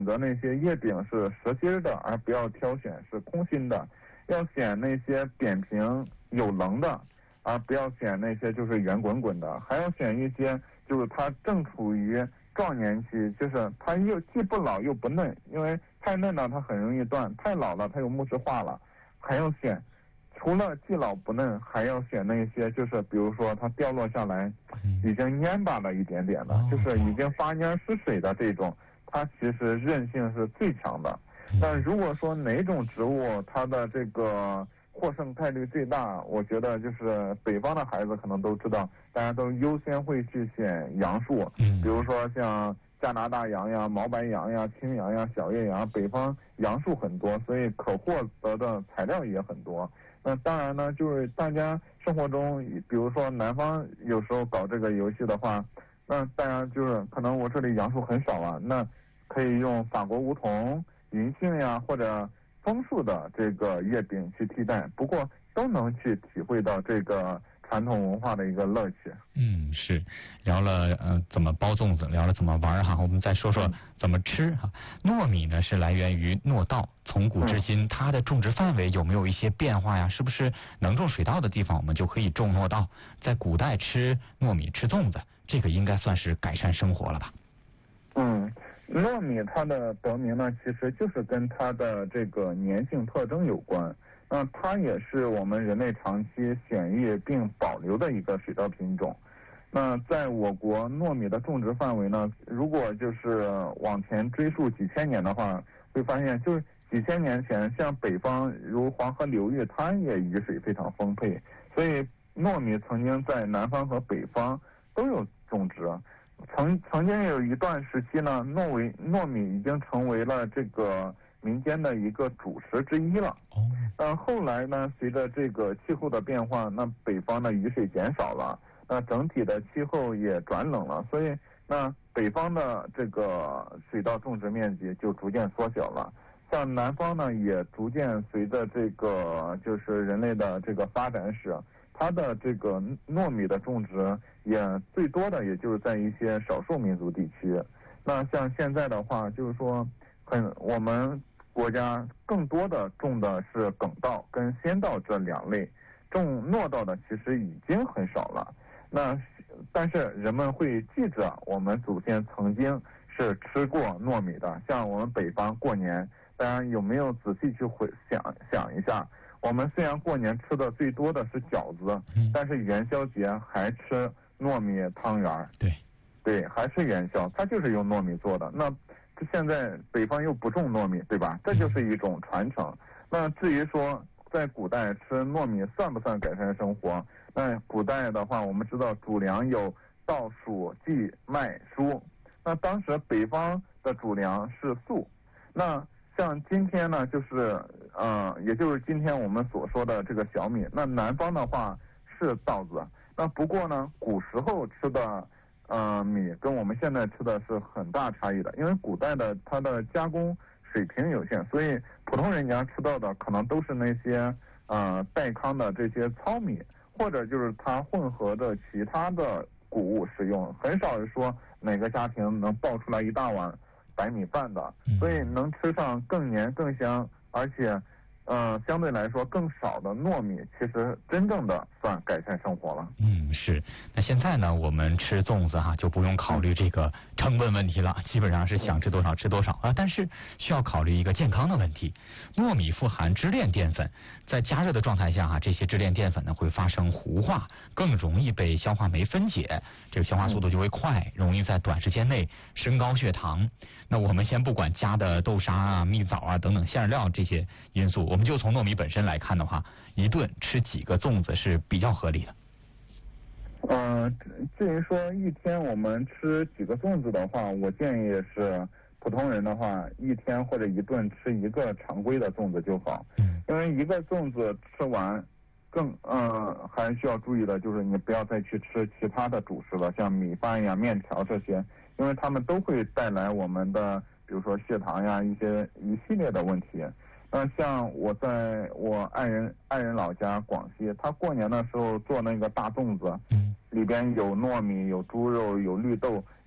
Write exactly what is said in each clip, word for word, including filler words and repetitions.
择那些叶柄是实心的，而不要挑选是空心的，要选那些扁平有棱的，而不要选那些就是圆滚滚的，还要选一些就是它正处于壮年期，就是它又既不老又不嫩，因为太嫩了它很容易断，太老了它又木质化了，还要选。除了既老不嫩，还要选那些就是比如说它掉落下来已经蔫巴了一点点的，就是已经发蔫失水的这种，它其实韧性是最强的。那如果说哪种植物它的这个获胜概率最大，我觉得就是北方的孩子可能都知道，大家都优先会去选杨树，比如说像加拿大杨呀、毛白杨呀、青杨呀、小叶杨，北方杨树很多，所以可获得的材料也很多。那当然呢，就是大家生活中，比如说南方有时候搞这个游戏的话，那大家就是可能我这里杨树很少啊，那可以用法国梧桐、银杏呀或者枫树的这个叶柄去替代，不过都能去体会到这个传统文化的一个乐趣。 嗯，是聊了呃怎么包粽子，聊了怎么玩哈，我们再说说怎么吃哈。糯米呢是来源于糯稻，从古至今，它的种植范围有没有一些变化呀？是不是能种水稻的地方我们就可以种糯稻？在古代吃糯米吃粽子，这个应该算是改善生活了吧？ 嗯，糯米它的得名呢，其实就是跟它的这个粘性特征有关。那它也是我们人类长期选育并保留的一个水稻品种。那在我国糯米的种植范围呢，如果就是往前追溯几千年的话，会发现就是几千年前，像北方如黄河流域，它也雨水非常丰沛，所以糯米曾经在南方和北方都有种植。曾曾经有一段时期呢，糯为糯米已经成为了这个民间的一个主食之一了。但后来呢，随着这个气候的变化，那北方的雨水减少了，那整体的气候也转冷了，所以那北方的这个水稻种植面积就逐渐缩小了。像南方呢，也逐渐随着这个就是人类的这个发展史，它的这个糯米的种植也最多的也就是在一些少数民族地区。那像现在的话，就是说很我们国家更多的种的是粳稻跟鲜稻这两类，种糯稻的其实已经很少了。那但是人们会记着我们祖先曾经是吃过糯米的，像我们北方过年，大家有没有仔细去回想想一下？我们虽然过年吃的最多的是饺子，但是元宵节还吃糯米汤圆。 对， 对，还是元宵，它就是用糯米做的。那现在北方又不种糯米，对吧？这就是一种传承。那至于说在古代吃糯米算不算改善生活？那古代的话，我们知道主粮有稻、黍、稷、麦、黍。那当时北方的主粮是粟。那像今天呢，就是呃，也就是今天我们所说的这个小米。那南方的话是稻子。那不过呢，古时候吃的呃米跟我们现在吃的是很大差异的，因为古代的它的加工水平有限，所以普通人家吃到的可能都是那些呃代糠的这些糙米，或者就是它混合着其他的谷物使用，很少说哪个家庭能爆出来一大碗白米饭的，所以能吃上更黏更香，而且呃相对来说更少的糯米，其实真正的算改善生活了。 嗯，是。那现在呢，我们吃粽子哈，就不用考虑这个成本问题了，基本上是想吃多少吃多少啊。但是需要考虑一个健康的问题，糯米富含支链淀粉，在加热的状态下哈，这些支链淀粉呢会发生糊化，更容易被消化酶分解，这个消化速度就会快，容易在短时间内升高血糖。那我们先不管加的豆沙啊、蜜枣啊等等馅料这些因素，我们就从糯米本身来看的话，一顿吃几个粽子是比较合理的。 呃，至于说一天我们吃几个粽子的话，我建议是普通人的话，一天或者一顿吃一个常规的粽子就好。嗯，因为一个粽子吃完，更呃还需要注意的就是你不要再去吃其他的主食了，像米饭呀、面条这些，因为它们都会带来我们的比如说血糖呀一些一系列的问题。那像我在我爱人爱人老家广西，他过年的时候做那个大粽子，里边有糯米、有猪肉、有绿豆、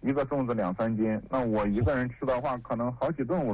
一个粽子两三斤，那我一个人吃的话，可能好几顿我。